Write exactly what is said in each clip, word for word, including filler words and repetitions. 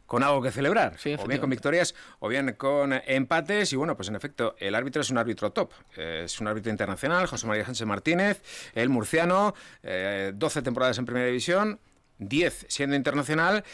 con algo que celebrar, sí, o bien con victorias o bien con empates. Y bueno, pues en efecto, el árbitro es un árbitro top, eh, es un árbitro internacional, José María Sánchez Martínez, el murciano, eh, doce temporadas en Primera División, diez siendo internacional.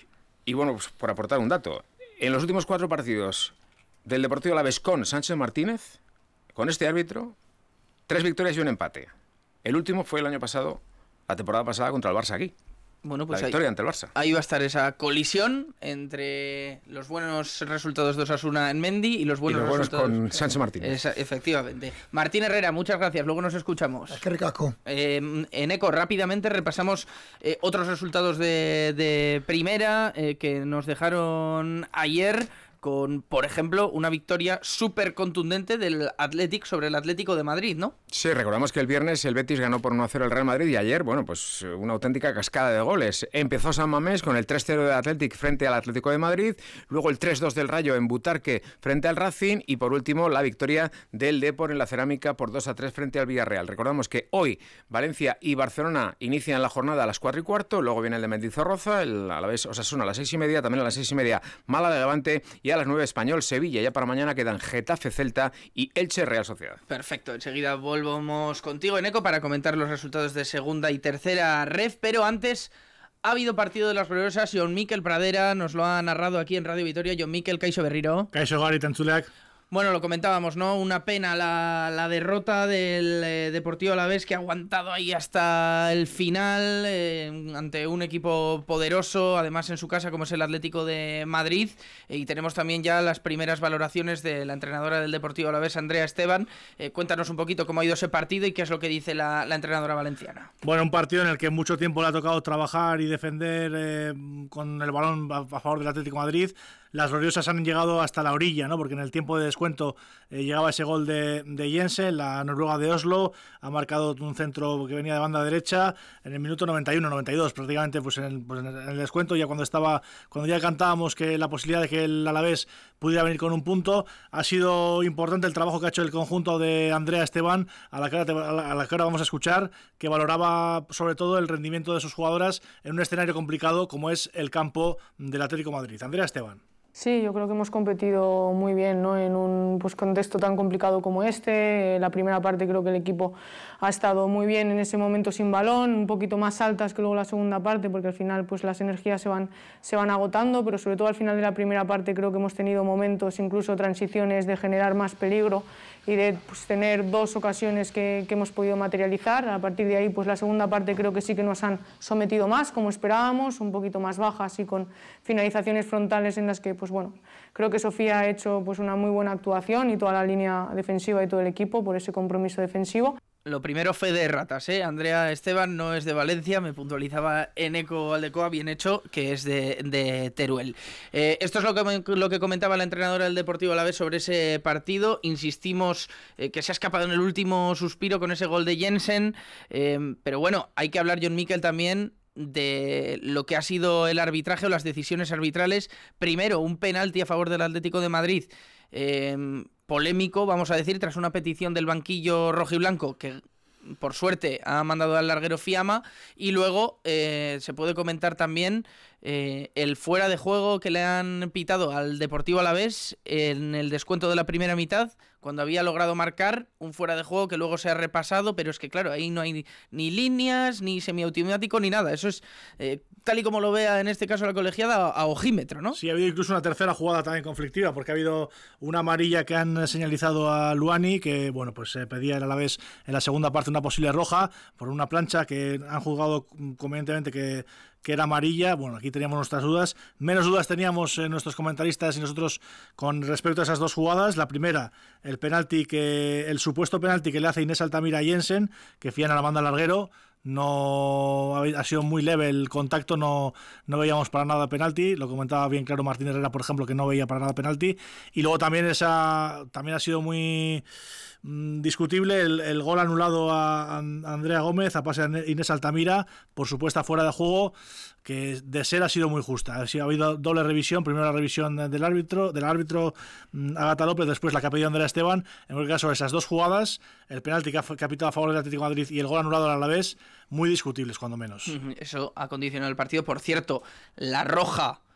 Y bueno, pues por aportar un dato, en los últimos cuatro partidos del Deportivo Alavés con Sánchez Martínez, con este árbitro, tres victorias y un empate. El último fue el año pasado, la temporada pasada, contra el Barça aquí. Bueno, pues la victoria ahí, ante el Barça. Ahí va a estar esa colisión entre los buenos resultados de Osasuna en Mendy y los buenos, y los buenos resultados con Sánchez Martínez. Esa, efectivamente. Martín Herrera, muchas gracias. Luego nos escuchamos. Qué ricaco. Eh, en Eco, rápidamente repasamos eh, otros resultados de, de primera eh, que nos dejaron ayer, con, por ejemplo, una victoria súper contundente del Athletic sobre el Atlético de Madrid, ¿no? Sí, recordamos que el viernes el Betis ganó por uno a cero el Real Madrid y ayer, bueno, pues una auténtica cascada de goles. Empezó San Mamés con el tres cero del Athletic frente al Atlético de Madrid, luego el tres dos del Rayo en Butarque frente al Racing y por último la victoria del Depor en la Cerámica por dos a tres frente al Villarreal. Recordamos que hoy Valencia y Barcelona inician la jornada a las cuatro y cuarto, luego viene el de Mendizorroza, el Alavés Osasuna a las seis y media, también a las seis y media Málaga Levante y a las nueve Español Sevilla. Ya para mañana quedan Getafe Celta y Elche Real Sociedad. Perfecto, enseguida volvemos contigo en Eco para comentar los resultados de segunda y tercera ref, pero antes ha habido partido de las gloriosas. Jon Mikel Pradera nos lo ha narrado aquí en Radio Vitoria. Jon Mikel, Kaixo Berriro. Kaixo Gari Tentzuleak. Bueno, lo comentábamos, ¿no? Una pena la, la derrota del eh, Deportivo Alavés, que ha aguantado ahí hasta el final eh, ante un equipo poderoso, además en su casa como es el Atlético de Madrid. Eh, y tenemos también ya las primeras valoraciones de la entrenadora del Deportivo Alavés, Andrea Esteban. Eh, cuéntanos un poquito cómo ha ido ese partido y qué es lo que dice la, la entrenadora valenciana. Bueno, un partido en el que mucho tiempo le ha tocado trabajar y defender eh, con el balón a, a favor del Atlético de Madrid. Las gloriosas han llegado hasta la orilla, ¿no? Porque en el tiempo de descuento eh, llegaba ese gol de, de Jensen, la noruega de Oslo, ha marcado un centro que venía de banda derecha en el minuto noventa y uno noventa y dos, prácticamente pues en, el, pues en el descuento, ya cuando estaba, cuando ya cantábamos que la posibilidad de que el Alavés pudiera venir con un punto. Ha sido importante el trabajo que ha hecho el conjunto de Andrea Esteban, a la que ahora, a la, a la que ahora vamos a escuchar, que valoraba sobre todo el rendimiento de sus jugadoras en un escenario complicado como es el campo del Atlético de Madrid. Andrea Esteban. Sí, yo creo que hemos competido muy bien, ¿no? En un pues, contexto tan complicado como este. La primera parte creo que el equipo ha estado muy bien en ese momento sin balón, un poquito más altas que luego la segunda parte, porque al final pues, las energías se van, se van agotando, pero sobre todo al final de la primera parte creo que hemos tenido momentos, incluso transiciones, de generar más peligro y de pues, tener dos ocasiones que, que hemos podido materializar. A partir de ahí, pues la segunda parte creo que sí que nos han sometido más, como esperábamos, un poquito más bajas y con finalizaciones frontales en las que pues bueno, creo que Sofía ha hecho pues una muy buena actuación y toda la línea defensiva y todo el equipo por ese compromiso defensivo. Lo primero, fe de ratas, ¿eh? Andrea Esteban no es de Valencia, me puntualizaba en Eco Aldecoa, bien hecho, que es de, de Teruel. Eh, esto es lo que, lo que comentaba la entrenadora del Deportivo Alavés sobre ese partido. Insistimos eh, que se ha escapado en el último suspiro con ese gol de Jensen, eh, pero bueno, hay que hablar, Jon Mikel, también de lo que ha sido el arbitraje o las decisiones arbitrales. Primero, un penalti a favor del Atlético de Madrid, eh, polémico, vamos a decir, tras una petición del banquillo rojiblanco que por suerte ha mandado al larguero Fiamma, y luego eh, se puede comentar también eh, el fuera de juego que le han pitado al Deportivo Alavés en el descuento de la primera mitad, cuando había logrado marcar un fuera de juego que luego se ha repasado, pero es que claro, ahí no hay ni líneas, ni semiautomático, ni nada. Eso es, eh, tal y como lo vea en este caso la colegiada, a, a ojímetro, ¿no? Sí, ha habido incluso una tercera jugada también conflictiva, porque ha habido una amarilla que han señalizado a Luani, que bueno, pues se pedía el Alavés en la segunda parte una posible roja, por una plancha que han juzgado convenientemente que, que era amarilla. Bueno, aquí teníamos nuestras dudas. Menos dudas teníamos eh, nuestros comentaristas y nosotros con respecto a esas dos jugadas. La primera, el penalti que el supuesto penalti que le hace Inés Altamira a Jensen, que fían a la banda larguero. No ha sido muy leve el contacto, no, no veíamos para nada penalti. Lo comentaba bien claro Martín Herrera, por ejemplo, que no veía para nada penalti. Y luego también esa también ha sido muy mmm, discutible el, el gol anulado a, a Andrea Gómez a pase de Inés Altamira por supuesta fuera de juego, que de ser ha sido muy justa. Ha, sido, ha habido doble revisión, primero la revisión del árbitro, del árbitro mmm, Agata López, después la que ha pedido Andrea Esteban. En cualquier caso, esas dos jugadas, el penalti que ha, que ha pitado a favor del Atlético de Madrid y el gol anulado al Alavés, muy discutibles cuando menos. Eso ha condicionado el partido. Por cierto, la roja